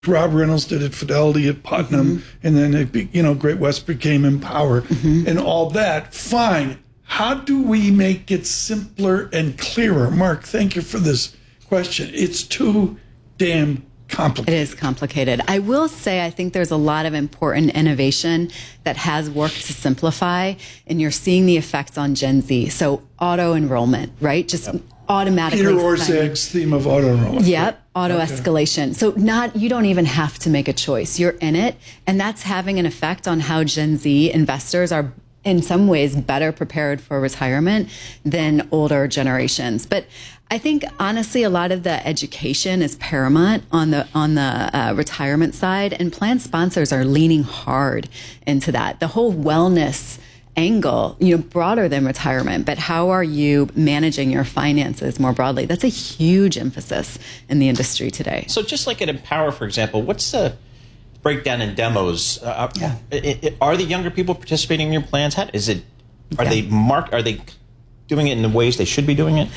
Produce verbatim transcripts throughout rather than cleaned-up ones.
Rob Reynolds did at Fidelity at Putnam, mm-hmm. and then it be, you know, Great West became Empower, mm-hmm. and all that. Fine. How do we make it simpler and clearer? Mark, thank you for this question. It's too damn complicated. It is complicated. I will say I think there's a lot of important innovation that has worked to simplify, and you're seeing the effects on Gen Z. So auto enrollment, right? Just yep. automatically. Peter Orszag's theme of auto enrollment. Yep, auto okay. escalation. So not you don't even have to make a choice. You're in it, and that's having an effect on how Gen Z investors are in some ways better prepared for retirement than older generations. But I think honestly, a lot of the education is paramount on the on the uh, retirement side, and plan sponsors are leaning hard into that. The whole wellness angle, you know, broader than retirement, but how are you managing your finances more broadly? That's a huge emphasis in the industry today. So just like at Empower, for example, what's the breakdown in demos? Uh, yeah. it, it, are the younger people participating in your plans? How, is it? Are yeah. they mark? Are they doing it in the ways they should be doing it?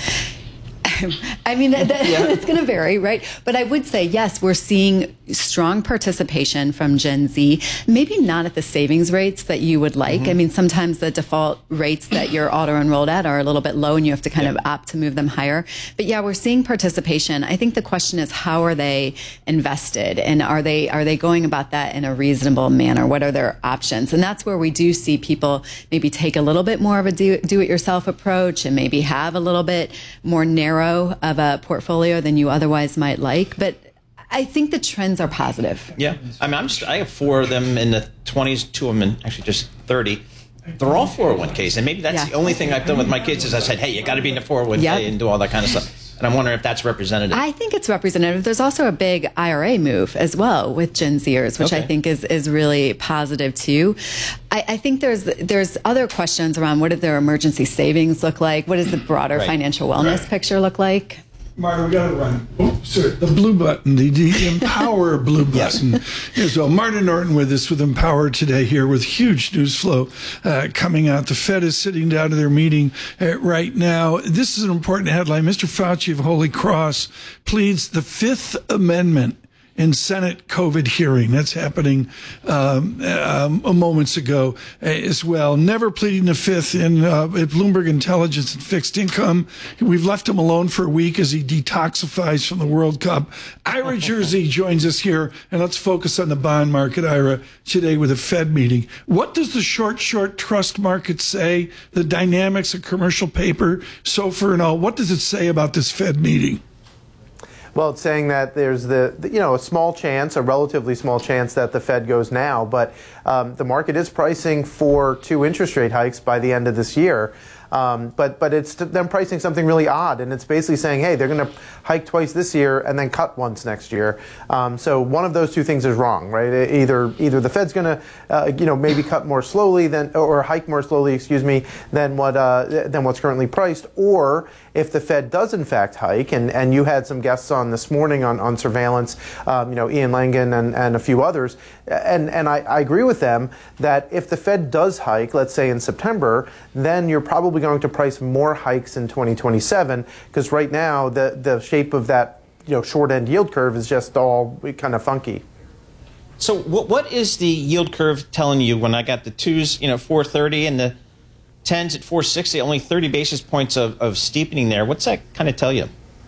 I mean, that, that, yeah. it's going to vary, right? But I would say, yes, we're seeing strong participation from Gen Z, maybe not at the savings rates that you would like. Mm-hmm. I mean, sometimes the default rates that you're auto-enrolled at are a little bit low, and you have to kind yeah. of opt to move them higher. But yeah, we're seeing participation. I think the question is, how are they invested? And are they are they going about that in a reasonable manner? What are their options? And that's where we do see people maybe take a little bit more of a do, do-it-yourself approach, and maybe have a little bit more narrow of a portfolio than you otherwise might like. But I think the trends are positive. Yeah. I mean, I'm just, I have four of them in the twenties, two of them in actually just thirty. They're all four oh one Ks. And maybe that's yeah. the only thing I've done with my kids is I said, hey, you got to be in the four oh one K yep. and do all that kind of stuff. And I'm wondering if that's representative. I think it's representative. There's also a big I R A move as well with Gen Zers, which okay. I think is, is really positive too. I, I think there's there's other questions around what do their emergency savings look like? What does the broader right. financial wellness right. picture look like? Marta, we got to run. Oh, sorry, the blue button, the, the Empower blue button. Yes. As well, Marta Norton with us with Empower today here with huge news flow uh, coming out. The Fed is sitting down to their meeting uh, right now. This is an important headline. Mister Fauci of Holy Cross pleads the Fifth Amendment in Senate COVID hearing. That's happening um, um, moments ago as well. Never pleading the fifth in uh, at Bloomberg Intelligence and Fixed Income. We've left him alone for a week as he detoxifies from the World Cup. Ira Jersey joins us here, and let's focus on the bond market, Ira, today with a Fed meeting. What does the short, short trust market say? The dynamics of commercial paper, SOFR and all. What does it say about this Fed meeting? Well, it's saying that there's the, the, you know, a small chance, a relatively small chance that the Fed goes now, but um, the market is pricing for two interest rate hikes by the end of this year. Um, but but it's them pricing something really odd, and it's basically saying, hey, they're going to hike twice this year and then cut once next year. Um, so one of those two things is wrong, right? Either either the Fed's going to uh, you know maybe cut more slowly than or hike more slowly, excuse me, than what uh, than what's currently priced, or if the Fed does in fact hike, and, and you had some guests on this morning on on surveillance, um, you know Ian Langan and, and a few others, and and I, I agree with them that if the Fed does hike, let's say in September, then you're probably going to price more hikes in twenty twenty-seven, because right now the the shape of that you know short end yield curve is just all kind of funky. So what what is the yield curve telling you? When I got the twos, you know, four thirty, and the tens at four sixty, only thirty basis points of, of steepening there. What's that kind of tell you?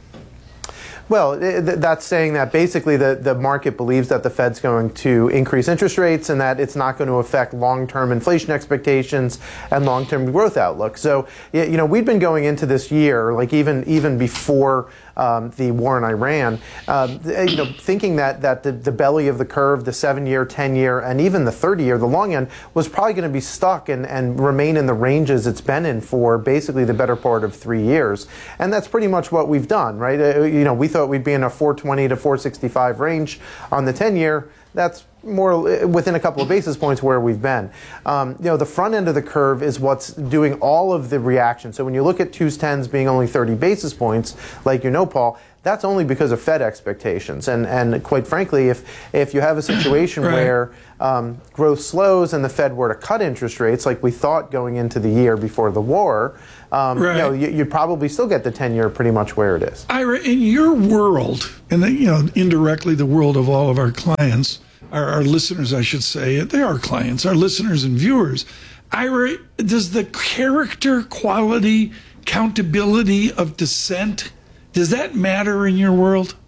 Well, that's saying that basically the, the market believes that the Fed's going to increase interest rates and that it's not going to affect long-term inflation expectations and long-term growth outlook. So, you know, we've been going into this year, like even even before um, the war in Iran, um, you know, thinking that, that the, the belly of the curve, the seven-year, ten-year, and even the thirty-year, the long end, was probably going to be stuck and, and remain in the ranges it's been in for basically the better part of three years. And that's pretty much what we've done, right? Uh, you know, we thought we'd be in a four twenty to four sixty-five range on the ten-year. That's more within a couple of basis points where we've been. Um, you know, the front end of the curve is what's doing all of the reaction. So when you look at twos, tens being only thirty basis points, like you know, Paul, that's only because of Fed expectations. And and quite frankly, if if you have a situation right. where um, growth slows and the Fed were to cut interest rates like we thought going into the year before the war, um, right. you know, you, you'd probably still get the ten-year pretty much where it is. Ira, in your world, and the, you know, indirectly the world of all of our clients, our, our listeners, I should say, they are clients, our listeners and viewers. Ira, does the character, quality, accountability of dissent, does that matter in your world?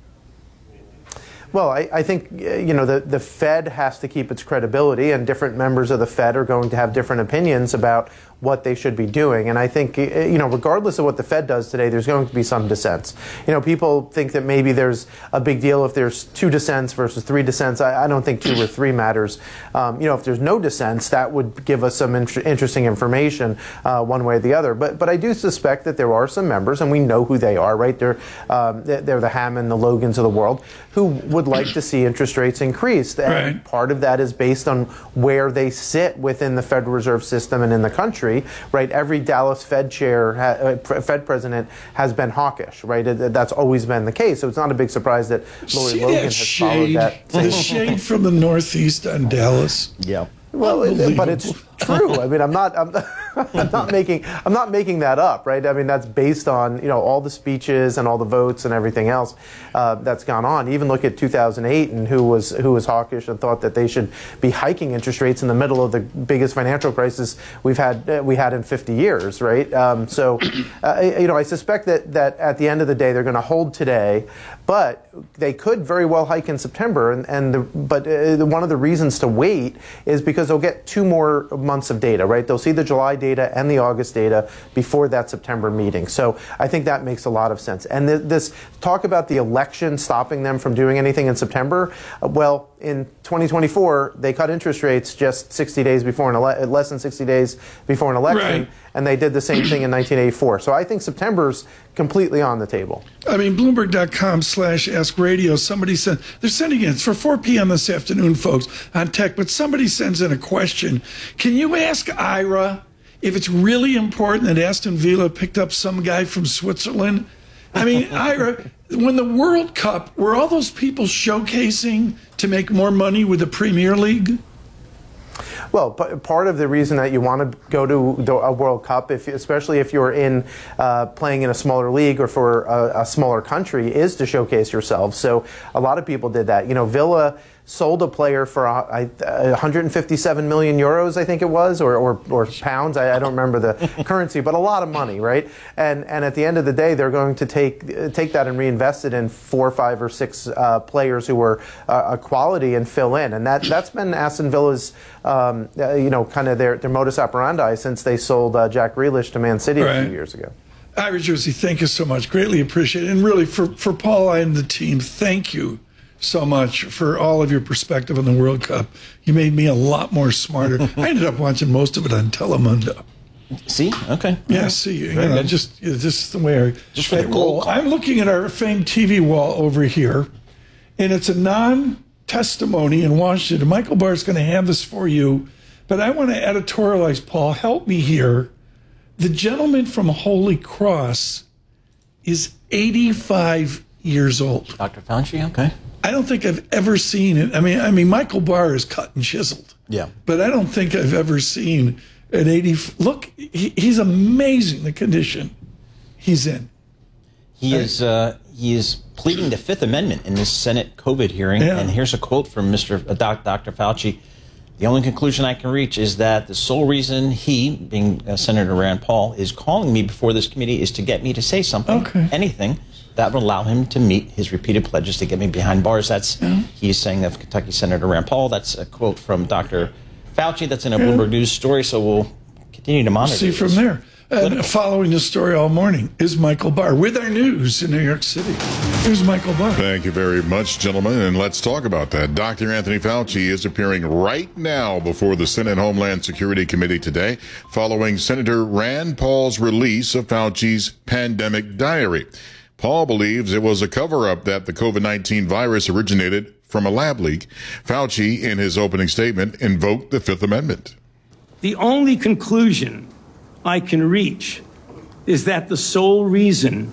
Well, I, I think, you know, the, the Fed has to keep its credibility, and different members of the Fed are going to have different opinions about what they should be doing. And I think, you know, regardless of what the Fed does today, there's going to be some dissents. You know, people think that maybe there's a big deal if there's two dissents versus three dissents. I, I don't think two or three matters. Um, you know, if there's no dissents, that would give us some int- interesting information uh, one way or the other. But but I do suspect that there are some members, and we know who they are, right? They're, um, they're the Hammond, the Logans of the world, who would like to see interest rates increased. And right. part of that is based on where they sit within the Federal Reserve System and in the country. Right, every Dallas Fed chair, uh, Fed president has been hawkish. Right, it, that's always been the case. So it's not a big surprise that Lori See Logan that has shade, followed that. The shade from the Northeast on Dallas. Yeah. Well, but it's true. I mean, I'm not, I'm, I'm not making, I'm not making that up, right? I mean, that's based on, you know, all the speeches and all the votes and everything else uh, that's gone on. Even look at two thousand eight and who was who was hawkish and thought that they should be hiking interest rates in the middle of the biggest financial crisis we've had uh, we had in fifty years, right? Um, so, uh, you know, I suspect that that at the end of the day they're going to hold today, but they could very well hike in September. And and the, but uh, one of the reasons to wait is because they'll get two more months of data, right? They'll see the July data and the August data before that September meeting. So I think that makes a lot of sense. And th- this talk about the election stopping them from doing anything in September, uh, well, in twenty twenty-four, they cut interest rates just sixty days before an ele- less than sixty days before an election, right. and they did the same thing in nineteen eighty-four. So I think September's completely on the table. I mean, Bloomberg.com slash Ask Radio, somebody sent, they're sending in, it's for four p.m. this afternoon, folks, on tech, but somebody sends in a question. Can you ask Ira if it's really important that Aston Villa picked up some guy from Switzerland? I mean, Ira, when the World Cup, were all those people showcasing to make more money with the Premier League? Well, p- part of the reason that you want to go to the, a World Cup, if, especially if you're in uh, playing in a smaller league or for a, a smaller country, is to showcase yourself. So a lot of people did that. You know, Villa sold a player for uh, one hundred fifty-seven million euros, I think it was, or or, or pounds. I, I don't remember the currency, but a lot of money, right? And and at the end of the day, they're going to take take that and reinvest it in four, five, or six uh, players who were uh, a quality and fill in. And that that's been Aston Villa's, um, uh, you know, kind of their their modus operandi since they sold uh, Jack Grealish to Man City right. a few years ago. Ira Jersey, thank you so much. Greatly appreciate it. And really, for for Paul and the team, thank you so much for all of your perspective on the World Cup. You made me a lot more smarter. I ended up watching most of it on Telemundo. See? Okay. Yeah, see, you know, good. just just the way I, just for the roll. I'm looking at our famed T V wall over here, and it's a non-testimony in Washington. Michael Barr is going to have this for you, but I want to editorialize, Paul. Help me here. The gentleman from Holy Cross is eighty-five years old. Doctor Fauci, okay. I don't think I've ever seen it. I mean, I mean, Michael Barr is cut and chiseled. Yeah. But I don't think I've ever seen an eighty. Look, he, he's amazing, the condition he's in. He right? is uh, he is pleading the Fifth Amendment in this Senate COVID hearing. Yeah. And here's a quote from Mister Uh, Doc, Doctor Fauci. The only conclusion I can reach is that the sole reason he, being uh, Senator Rand Paul, is calling me before this committee is to get me to say something, okay. anything, that would allow him to meet his repeated pledges to get me behind bars. That's yeah. He's saying of Kentucky Senator Rand Paul. That's a quote from Doctor Fauci. That's in a yeah. Bloomberg News story. So we'll continue to monitor. See from there. And following the story all morning is Michael Barr with our news in New York City. Here's Michael Barr. Thank you very much, gentlemen, and let's talk about that. Doctor Anthony Fauci is appearing right now before the Senate Homeland Security Committee today, following Senator Rand Paul's release of Fauci's pandemic diary. Paul believes it was a cover-up that the COVID nineteen virus originated from a lab leak. Fauci, in his opening statement, invoked the Fifth Amendment. The only conclusion I can reach is that the sole reason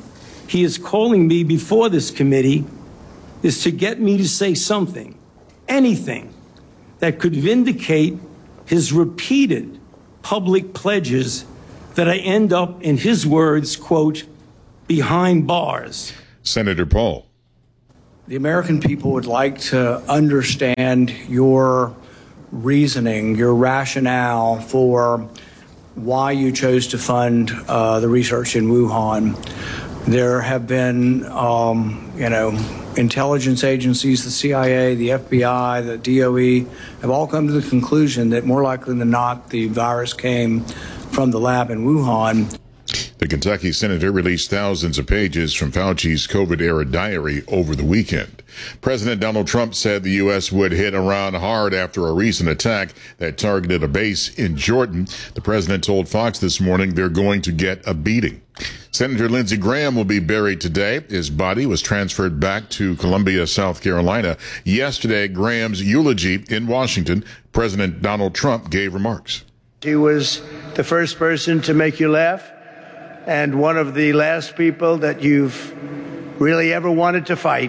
he is calling me before this committee is to get me to say something, anything, that could vindicate his repeated public pledges that I end up, in his words, quote, behind bars. Senator Paul. The American people would like to understand your reasoning, your rationale for why you chose to fund uh, the research in Wuhan. There have been, um, you know, intelligence agencies, the C I A, the F B I, the D O E, have all come to the conclusion that more likely than not, the virus came from the lab in Wuhan. The Kentucky senator released thousands of pages from Fauci's COVID-era diary over the weekend. President Donald Trump said the U S would hit Iran hard after a recent attack that targeted a base in Jordan. The president told Fox this morning they're going to get a beating. Senator Lindsey Graham will be buried today. His body was transferred back to Columbia, South Carolina. Yesterday, Graham's eulogy in Washington, President Donald Trump gave remarks. He was the first person to make you laugh, and one of the last people that you've really ever wanted to fight.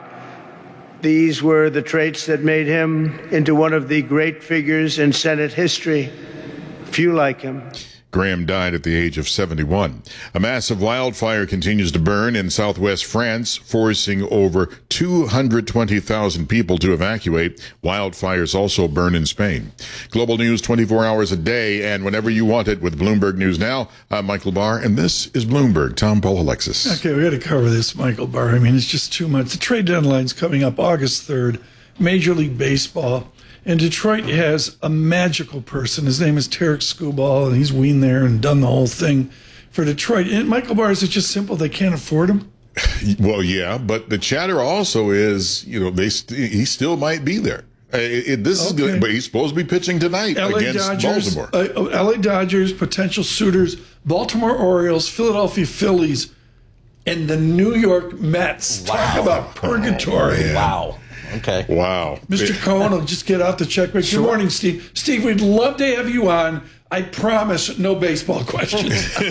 These were the traits that made him into one of the great figures in Senate history. Few like him. Graham died at the age of seventy-one. A massive wildfire continues to burn in southwest France, forcing over two hundred twenty thousand people to evacuate. Wildfires also burn in Spain. Global news twenty-four hours a day and whenever you want it with Bloomberg News Now. I'm Michael Barr, and this is Bloomberg. Tom Paul Alexis. Okay, we got to cover this, Michael Barr. I mean, it's just too much. The trade deadline's coming up August third. Major League Baseball. And Detroit has a magical person. His name is Tarek Skubal, and he's been there and done the whole thing for Detroit. And Michael Barr, is it just simple? They can't afford him? Well, yeah, but the chatter also is, you know, they st- he still might be there. It, it, this okay. is good, but he's supposed to be pitching tonight L A against Dodgers, Baltimore. Uh, L A Dodgers, potential suitors, Baltimore Orioles, Philadelphia Phillies, and the New York Mets. Wow. Talk about purgatory. Oh, wow. Okay. Wow. Mister Cohen will just get out the check. Good sure. morning, Steve. Steve, we'd love to have you on. I promise no baseball questions.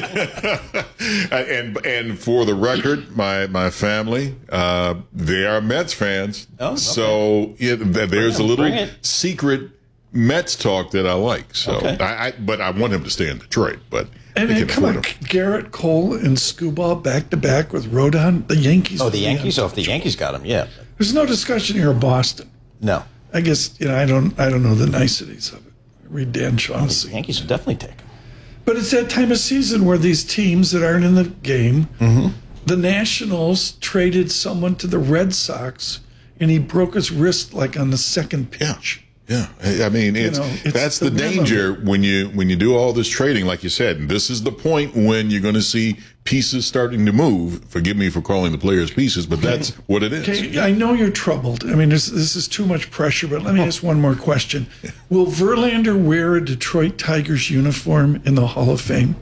and and for the record, my my family, uh, they are Mets fans. Oh, okay. So it, there's a little secret Mets talk that I like. So, okay. I, I but I want him to stay in Detroit. But and, and come on, him. Garrett Cole and Skubal back to back with Rodon, the Yankees. Oh, the Yankees. Oh, if the Yankees got him, yeah. There's no discussion here of Boston. No. I guess, you know, I don't I don't know the niceties of it. I read Dan Shaughnessy. The Yankees would definitely take him. But it's that time of season where these teams that aren't in the game, mm-hmm. the Nationals traded someone to the Red Sox, and he broke his wrist like on the second pitch. Yeah. Yeah, I mean, it's, you know, it's that's the, the danger when you when you do all this trading, like you said. And this is the point when you're going to see pieces starting to move. Forgive me for calling the players pieces, but okay. that's what it is. Okay. I know you're troubled. I mean, this, this is too much pressure, but let me ask one more question. Will Verlander wear a Detroit Tigers uniform in the Hall of Fame?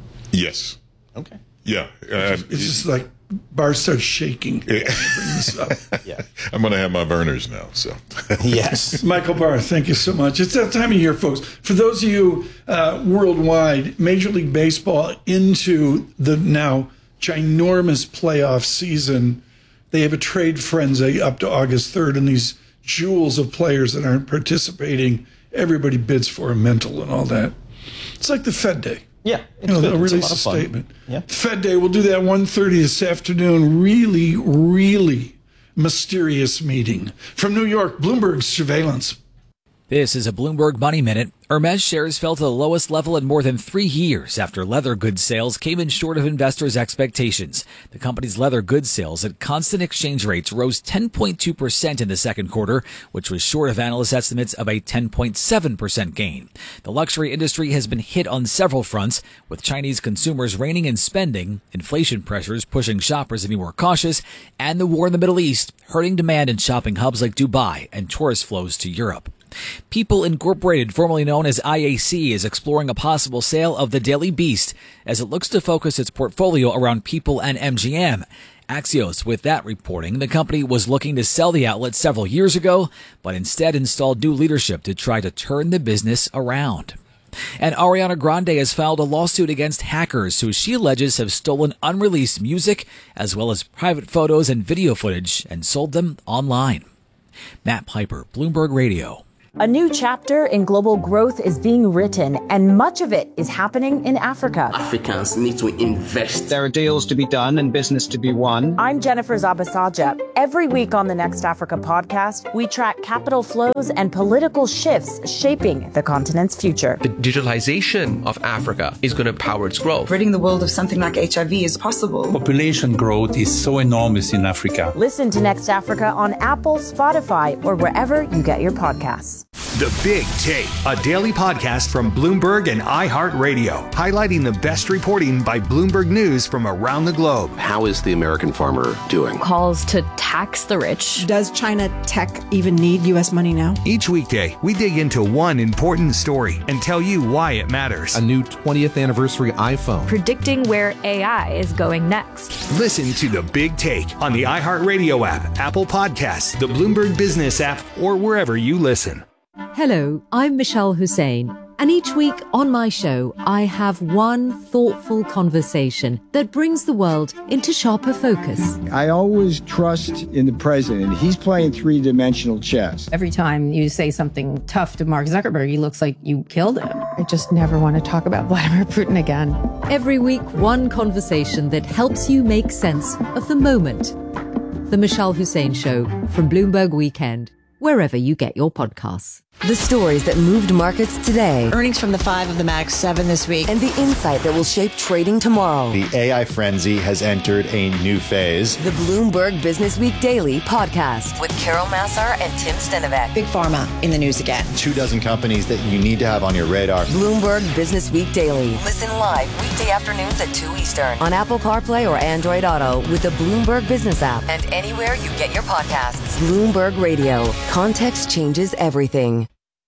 Yes. Okay. Yeah. Uh, it's, just, it's just like Barr starts shaking. Yeah. Bring this up. Yeah. I'm going to have my Verners now. So yes. Michael Barr, thank you so much. It's that time of year, folks. For those of you uh, worldwide, Major League Baseball into the now ginormous playoff season. They have a trade frenzy up to August third, and these jewels of players that aren't participating, everybody bids for a mental and all that. It's like the Fed Day. Yeah, you know, they'll release a, a statement. Yeah. Fed Day, we'll do that one thirty this afternoon. Really, really mysterious meeting. From New York, Bloomberg Surveillance. This is a Bloomberg Money Minute. Hermes shares fell to the lowest level in more than three years after leather goods sales came in short of investors' expectations. The company's leather goods sales at constant exchange rates rose ten point two percent in the second quarter, which was short of analyst estimates of a ten point seven percent gain. The luxury industry has been hit on several fronts, with Chinese consumers reining in spending, inflation pressures pushing shoppers to be more cautious, and the war in the Middle East hurting demand in shopping hubs like Dubai and tourist flows to Europe. People Incorporated, formerly known as I A C, is exploring a possible sale of the Daily Beast as it looks to focus its portfolio around People and M G M. Axios, with that reporting, the company was looking to sell the outlet several years ago, but instead installed new leadership to try to turn the business around. And Ariana Grande has filed a lawsuit against hackers who she alleges have stolen unreleased music as well as private photos and video footage and sold them online. Matt Piper, Bloomberg Radio. A new chapter in global growth is being written, and much of it is happening in Africa. Africans need to invest. There are deals to be done and business to be won. I'm Jennifer Zabasaja. Every week on the Next Africa podcast, we track capital flows and political shifts shaping the continent's future. The digitalization of Africa is going to power its growth. Ridding the world of something like H I V is possible. Population growth is so enormous in Africa. Listen to Next Africa on Apple, Spotify, or wherever you get your podcasts. The Big Take, a daily podcast from Bloomberg and iHeartRadio, highlighting the best reporting by Bloomberg News from around the globe. How is the American farmer doing? Calls to tax the rich. Does China tech even need U S money now? Each weekday, we dig into one important story and tell you why it matters. A new twentieth anniversary iPhone. Predicting where A I is going next. Listen to The Big Take on the iHeartRadio app, Apple Podcasts, the Bloomberg Business app, or wherever you listen. Hello, I'm Michelle Hussein, and each week on my show, I have one thoughtful conversation that brings the world into sharper focus. I always trust in the president. He's playing three-dimensional chess. Every time you say something tough to Mark Zuckerberg, he looks like you killed him. I just never want to talk about Vladimir Putin again. Every week, one conversation that helps you make sense of the moment. The Michelle Hussein Show from Bloomberg Weekend, wherever you get your podcasts. The stories that moved markets today. Earnings from the five of the Max seven this week. And the insight that will shape trading tomorrow. The A I frenzy has entered a new phase. The Bloomberg Business Week Daily podcast with Carol Massar and Tim Stenovec. Big Pharma in the news again. Two dozen companies that you need to have on your radar. Bloomberg Business Week Daily. Listen live weekday afternoons at two Eastern on Apple CarPlay or Android Auto with the Bloomberg Business app and anywhere you get your podcasts. Bloomberg Radio. Context changes everything.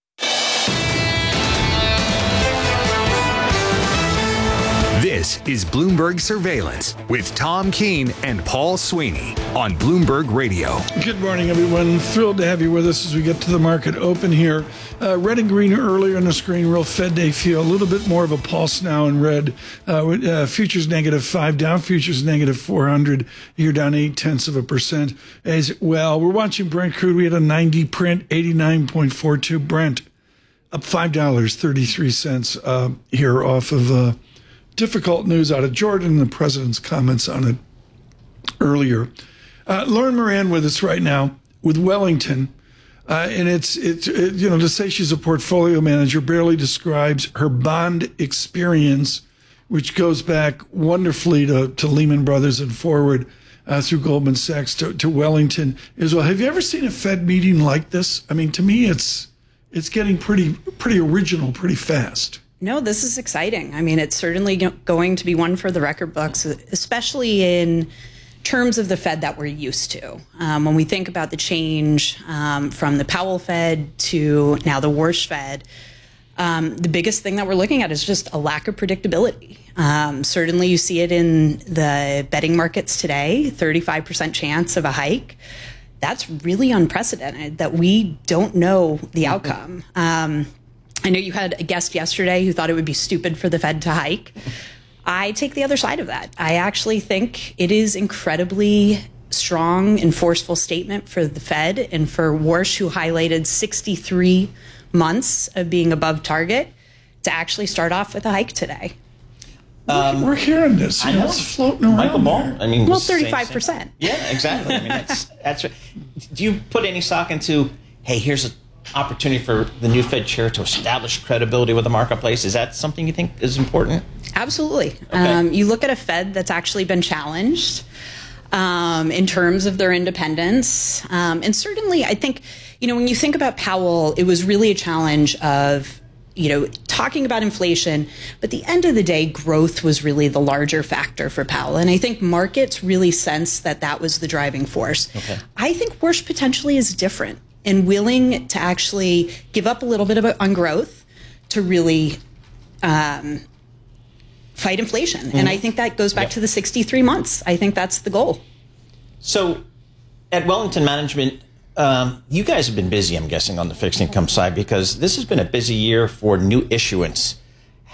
This is Bloomberg Surveillance with Tom Keene and Paul Sweeney on Bloomberg Radio. Good morning, everyone. Thrilled to have you with us as we get to the market open here. Uh, red and green earlier on the screen, real Fed day feel. A little bit more of a pulse now in red. Uh, uh, futures negative five, Dow futures negative four hundred. You're down eight tenths of a percent as well. We're watching Brent crude. We had a ninety print, eighty-nine point four two Brent, up five dollars and thirty-three cents uh, here off of uh, difficult news out of Jordan and the president's comments on it earlier. Uh, Lauren Moran with us right now with Wellington. Uh, and it's, it's it, you know, to say she's a portfolio manager barely describes her bond experience, which goes back wonderfully to, to Lehman Brothers and forward uh, through Goldman Sachs to, to Wellington as well. Have you ever seen a Fed meeting like this? I mean, to me, it's it's getting pretty pretty original, pretty fast. No, this is exciting. I mean, it's certainly going to be one for the record books, especially in terms of the Fed that we're used to. Um, when we think about the change um, from the Powell Fed to now the Warsh Fed, um, the biggest thing that we're looking at is just a lack of predictability. Um, certainly you see it in the betting markets today, thirty-five percent chance of a hike. That's really unprecedented that we don't know the outcome. Um, I know you had a guest yesterday who thought it would be stupid for the Fed to hike. I take the other side of that. I actually think it is incredibly strong and forceful statement for the Fed and for Warsh, who highlighted sixty-three months of being above target, to actually start off with a hike today. Um, We're hearing this. You know, it's floating around. Michael Ball. There. I mean, well, thirty-five percent. Yeah, exactly. I mean, that's that's. Right. Do you put any stock into? Hey, here's an opportunity for the new Fed chair to establish credibility with the marketplace. Is that something you think is important? Absolutely. Okay. Um, you look at a Fed that's actually been challenged um, in terms of their independence, um, and certainly, I think, you know, when you think about Powell, it was really a challenge of, you know, talking about inflation, but at the end of the day, growth was really the larger factor for Powell. And I think markets really sensed that that was the driving force. Okay. I think Warsh potentially is different and willing to actually give up a little bit of a, on growth to really um, fight inflation. Mm-hmm. And I think that goes back yep. to the sixty-three months. I think that's the goal. So at Wellington Management, Um, you guys have been busy, I'm guessing, on the fixed income side, because this has been a busy year for new issuance.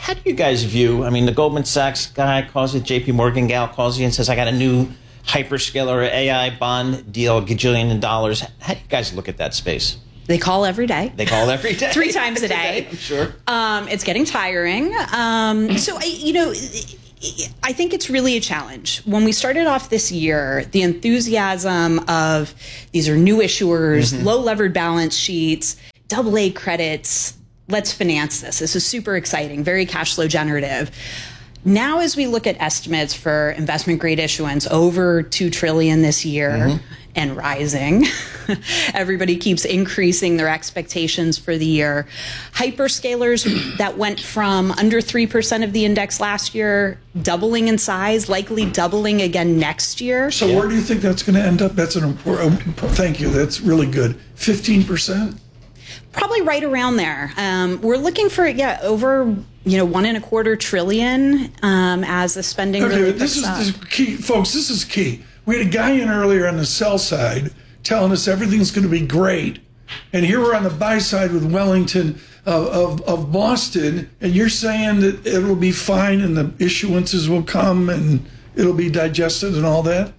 How do you guys view, I mean, the Goldman Sachs guy calls it, J P Morgan gal calls you and says, I got a new hyperscaler A I bond deal, gajillion dollars. How do you guys look at that space? They call every day. They call every day. Three times a day. I'm sure. Um, it's getting tiring. Um, so, I, you know, I think it's really a challenge. When we started off this year, the enthusiasm of these are new issuers, mm-hmm. low levered balance sheets, double A credits, let's finance this. This is super exciting, very cash flow generative. Now, as we look at estimates for investment grade issuance, over two trillion dollars this year mm-hmm. and rising, everybody keeps increasing their expectations for the year. Hyperscalers that went from under three percent of the index last year, doubling in size, likely doubling again next year. So yeah. where do you think that's going to end up? That's an important, thank you. That's really good. fifteen percent? Probably right around there. Um, we're looking for, yeah, over, you know, one and a quarter trillion um, as the spending okay, really this picks is, up. This is key, folks, this is key. We had a guy in earlier on the sell side telling us everything's going to be great. And here we're on the buy side with Wellington of, of, of Boston, and you're saying that it'll be fine and the issuances will come and it'll be digested and all that?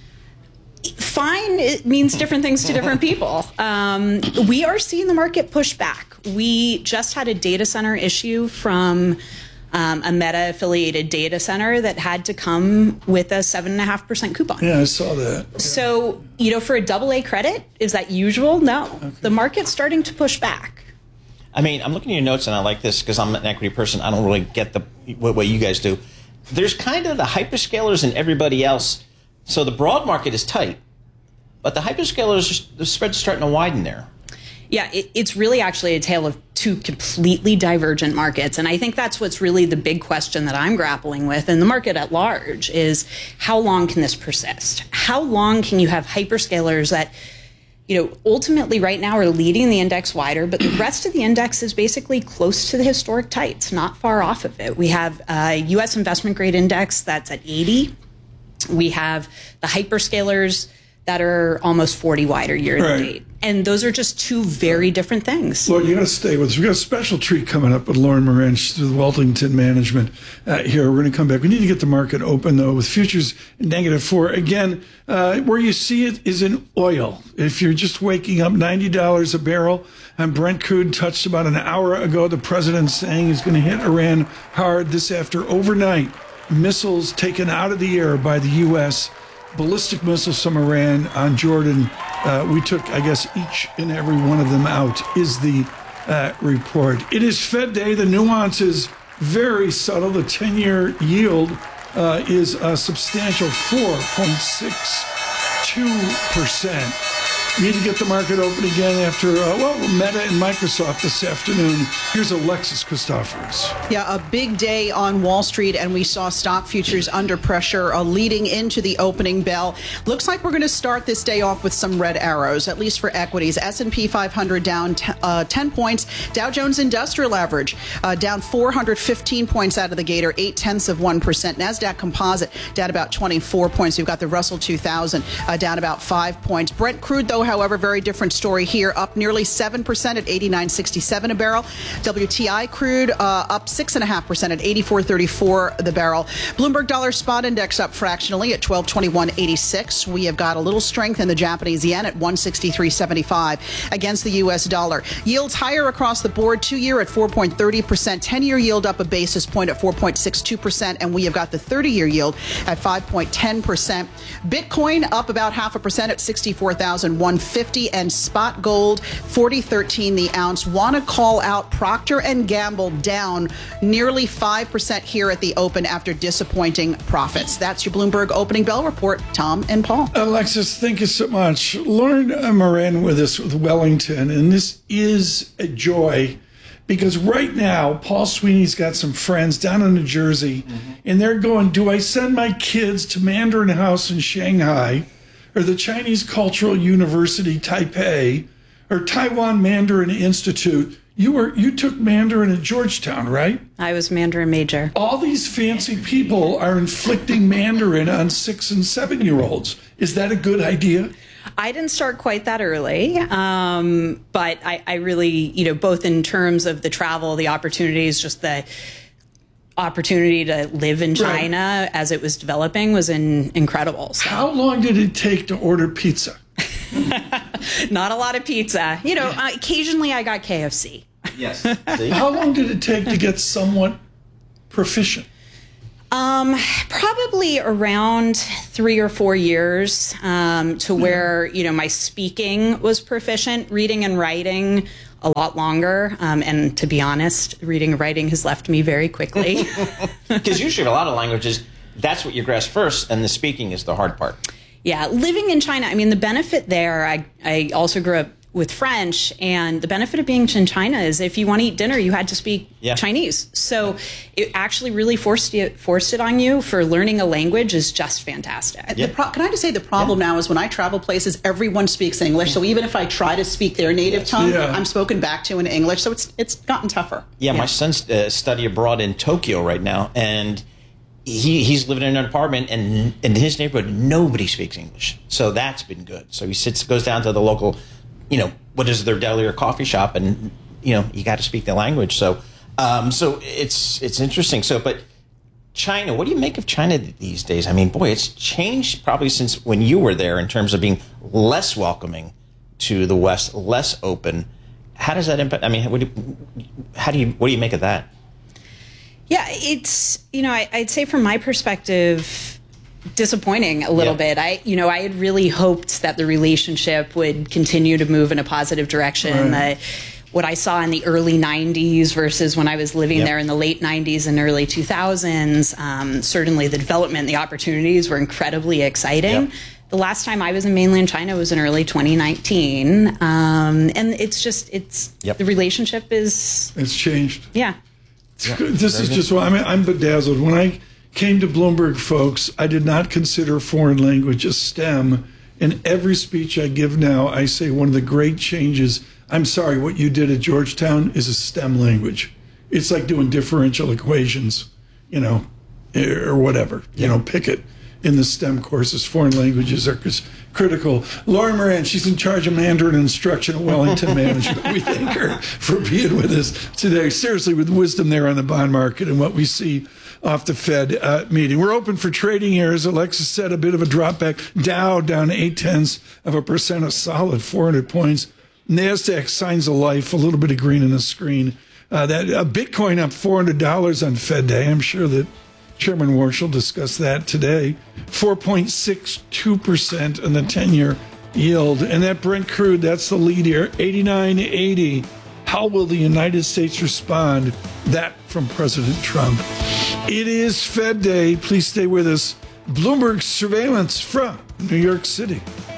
Fine, it means different things to different people. Um, we are seeing the market push back. We just had a data center issue from um, a Meta-affiliated data center that had to come with a seven point five percent coupon. Yeah, I saw that. Yeah. So, you know, for a double A credit, is that usual? No. Okay. The market's starting to push back. I mean, I'm looking at your notes, and I like this because I'm an equity person. I don't really get the what, what you guys do. There's kind of the hyperscalers and everybody else. So the broad market is tight, but the hyperscalers, the spread's starting to widen there. Yeah, it, it's really actually a tale of two completely divergent markets. And I think that's what's really the big question that I'm grappling with, and the market at large, is how long can this persist? How long can you have hyperscalers that, you know, ultimately right now are leading the index wider, but the rest of the index is basically close to the historic tights, not far off of it. We have a U S investment grade index that's at eighty. We have the hyperscalers that are almost forty wider year to date. And those are just two very different things. Lauren, you got to stay with us. We've got a special treat coming up with Lauren Moran. She's with Wellington Management uh, here. We're going to come back. We need to get the market open, though, with futures negative four. Again, uh, where you see it is in oil. If you're just waking up, ninety dollars a barrel. And Brent crude touched about an hour ago. The president saying he's going to hit Iran hard this after overnight. Missiles taken out of the air by the U S, ballistic missiles from Iran on Jordan. Uh, we took, I guess, each and every one of them out, is the uh, report. It is Fed Day. The nuance is very subtle. The ten-year yield uh, is a substantial four point six two percent. We need to get the market open again after, uh, well, Meta and Microsoft this afternoon. Here's Alexis Christoforous. Yeah, a big day on Wall Street, and we saw stock futures under pressure uh, leading into the opening bell. Looks like we're going to start this day off with some red arrows, at least for equities. S and P five hundred down t- uh, ten points. Dow Jones Industrial Average uh, down four hundred fifteen points out of the gate, or eight tenths of one percent. NASDAQ Composite down about twenty-four points. We've got the Russell two thousand uh, down about five points. Brent crude, though, however, very different story here, up nearly seven percent at eighty-nine sixty-seven a barrel. W T I crude uh, up six point five percent at eighty-four thirty-four the barrel. Bloomberg Dollar Spot Index up fractionally at twelve twenty-one eighty-six. We have got a little strength in the Japanese yen at one sixty-three seventy-five against the U S dollar. Yields higher across the board, two-year at four point three zero percent, ten-year yield up a basis point at four point six two percent, and we have got the thirty-year yield at five point one zero percent. Bitcoin up about half a percent at sixty-four thousand one hundred fifty, and spot gold forty thirteen the ounce. Want to call out Procter and Gamble down nearly five percent here at the open after disappointing profits. That's your Bloomberg opening bell report. Tom and Paul. Alexis, thank you so much. Lauren Moran with us with Wellington, and this is a joy because right now Paul Sweeney's got some friends down in New Jersey, mm-hmm. and they're going, do I send my kids to Mandarin House in Shanghai, or the Chinese Cultural University, Taipei, or Taiwan Mandarin Institute? You were you took Mandarin at Georgetown, right? I was Mandarin major. All these fancy people are inflicting Mandarin on six and seven-year-olds. Is that a good idea? I didn't start quite that early, um, but I, I really, you know, both in terms of the travel, the opportunities, just the opportunity to live in China Right. as it was developing was in, incredible. So. How long did it take to order pizza? Not a lot of pizza. You know, uh, occasionally I got K F C. Yes. See? How long did it take to get somewhat proficient? Um, probably around three or four years um, to where, you know, my speaking was proficient, reading and writing a lot longer. Um, and to be honest, reading and writing has left me very quickly. Because usually a lot of languages, that's what you grasp first, and the speaking is the hard part. Yeah, living in China, I mean, the benefit there, I, I also grew up with French, and the benefit of being in China is if you want to eat dinner, you had to speak yeah. Chinese. So it actually really forced it, forced it on you for learning a language is just fantastic. The pro- can I just say the problem yeah. now is when I travel places, everyone speaks English. So even if I try to speak their native tongue, yeah. I'm spoken back to in English. So it's it's gotten tougher. Yeah, yeah. my son's uh, study abroad in Tokyo right now, and he he's living in an apartment, and in his neighborhood, nobody speaks English. So that's been good. So he sits, goes down to the local, you know, what is their deli or coffee shop, and you know, you got to speak the language. So, um, so it's it's interesting. So, but China, what do you make of China these days? I mean, boy, it's changed probably since when you were there in terms of being less welcoming to the West, less open. How does that impact? I mean, what do you, how do you what do you make of that? Yeah, it's, you know, I, I'd say from my perspective, disappointing a little yeah. bit. I, you know, I had really hoped that the relationship would continue to move in a positive direction. Right. The, what I saw in the early nineties versus when I was living yep. there in the late nineties and early two thousands, um, certainly the development, the opportunities were incredibly exciting. Yep. The last time I was in mainland China was in early twenty nineteen. Um, and it's just, it's, yep. the relationship is... It's changed. Yeah. Yeah, this is just why I mean, I'm bedazzled. When I came to Bloomberg, folks, I did not consider foreign language a STEM. In every speech I give now, I say one of the great changes, I'm sorry, what you did at Georgetown is a STEM language. It's like doing differential equations, you know, or whatever, you know, pick it. In the STEM courses, foreign languages are critical. Lauren Moran, she's in charge of Mandarin instruction at Wellington Management. We thank her for being with us today. Seriously, with wisdom there on the bond market and what we see off the Fed uh, meeting. We're open for trading here. As Alexis said, a bit of a drop back. Dow down eight tenths of a percent, a solid four hundred points. NASDAQ signs of life, a little bit of green in the screen. Uh, that uh, Bitcoin up four hundred dollars on Fed Day. I'm sure that Chairman Warsh will discuss that today. four point six two percent on the ten-year yield. And that Brent crude, that's the lead here, eighty-nine eighty. How will the United States respond? That from President Trump. It is Fed Day. Please stay with us. Bloomberg surveillance from New York City.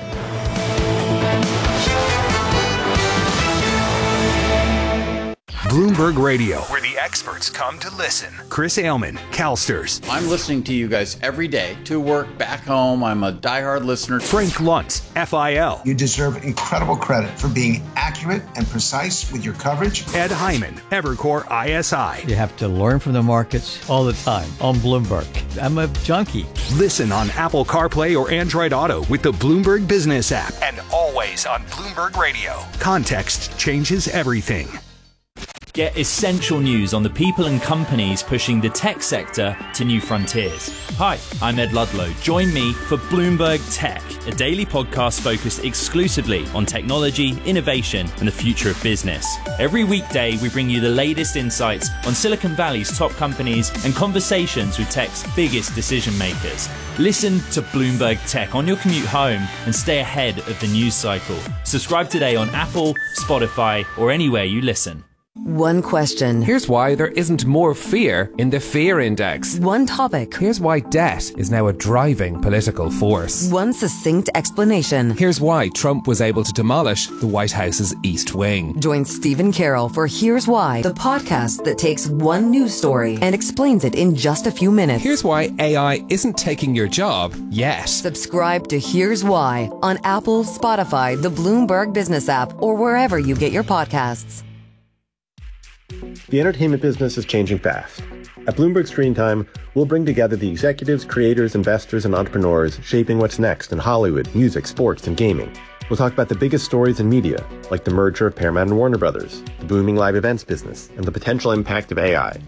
Bloomberg Radio, where the experts come to listen. Chris Ailman, CalSTRS. I'm listening to you guys every day, to work, back home. I'm a diehard listener. Frank Luntz, F I L. You deserve incredible credit for being accurate and precise with your coverage. Ed Hyman, Evercore I S I. You have to learn from the markets all the time on Bloomberg. I'm a junkie. Listen on Apple CarPlay or Android Auto with the Bloomberg Business app. And always on Bloomberg Radio. Context changes everything. Get essential news on the people and companies pushing the tech sector to new frontiers. Hi, I'm Ed Ludlow. Join me for Bloomberg Tech, a daily podcast focused exclusively on technology, innovation, and the future of business. Every weekday, we bring you the latest insights on Silicon Valley's top companies and conversations with tech's biggest decision makers. Listen to Bloomberg Tech on your commute home and stay ahead of the news cycle. Subscribe today on Apple, Spotify, or anywhere you listen. One question. Here's why there isn't more fear in the fear index. One topic. Here's why debt is now a driving political force. One succinct explanation. Here's why Trump was able to demolish the White House's East Wing. Join Stephen Carroll for Here's Why, the podcast that takes one news story and explains it in just a few minutes. Here's why A I isn't taking your job yet. Subscribe to Here's Why on Apple, Spotify, the Bloomberg Business app, or wherever you get your podcasts. The entertainment business is changing fast. At Bloomberg Screen Time, we'll bring together the executives, creators, investors, and entrepreneurs shaping what's next in Hollywood, music, sports, and gaming. We'll talk about the biggest stories in media, like the merger of Paramount and Warner Brothers, the booming live events business, and the potential impact of A I.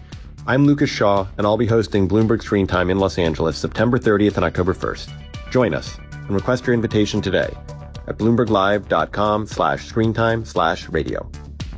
I'm Lucas Shaw, and I'll be hosting Bloomberg Screen Time in Los Angeles September thirtieth and October first. Join us and request your invitation today at bloomberglive.com slash screentime slash radio.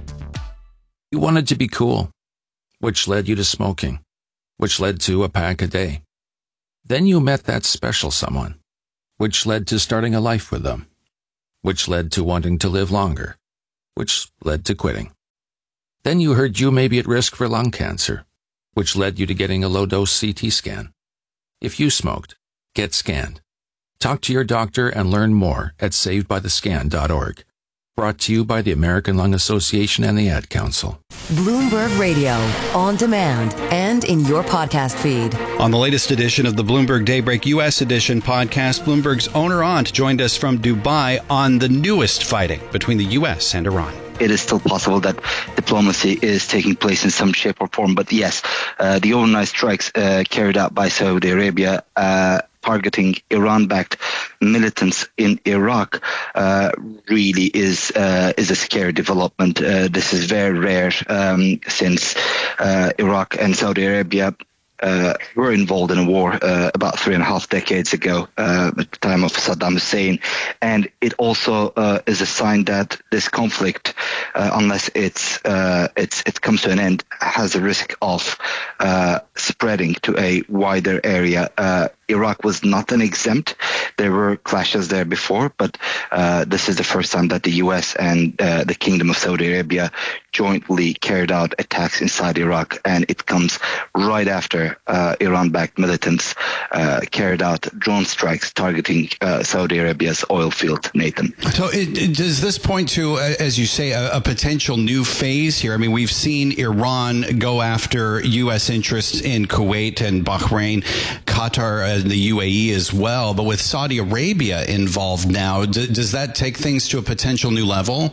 You wanted to be cool, which led you to smoking, which led to a pack a day. Then you met that special someone, which led to starting a life with them, which led to wanting to live longer, which led to quitting. Then you heard you may be at risk for lung cancer, which led you to getting a low-dose C T scan. If you smoked, get scanned. Talk to your doctor and learn more at saved by the scan dot org. Brought to you by the American Lung Association and the Ad Council. Bloomberg Radio, on demand and in your podcast feed. On the latest edition of the Bloomberg Daybreak U S Edition podcast, Bloomberg's Oner Aunt joined us from Dubai on the newest fighting between the U S and Iran. It is still possible that diplomacy is taking place in some shape or form. But yes, uh, the overnight strikes uh, carried out by Saudi Arabia uh, targeting Iran-backed militants in Iraq uh, really is uh, is a scary development. Uh, this is very rare um, since uh, Iraq and Saudi Arabia Uh, were involved in a war uh, about three and a half decades ago uh, at the time of Saddam Hussein. And it also uh, is a sign that this conflict, uh, unless it's, uh, it's it comes to an end, has a risk of uh, spreading to a wider area. Uh, Iraq was not an exempt. There were clashes there before, but uh, this is the first time that the U S and uh, the Kingdom of Saudi Arabia jointly carried out attacks inside Iraq, and it comes right after uh, Iran-backed militants uh, carried out drone strikes targeting uh, Saudi Arabia's oil field, Nathan. So it, it, does this point to, uh, as you say, a, a potential new phase here? I mean, we've seen Iran go after U S interests in Kuwait and Bahrain, Qatar and the U A E as well, but with Saudi Arabia involved now, d- does that take things to a potential new level?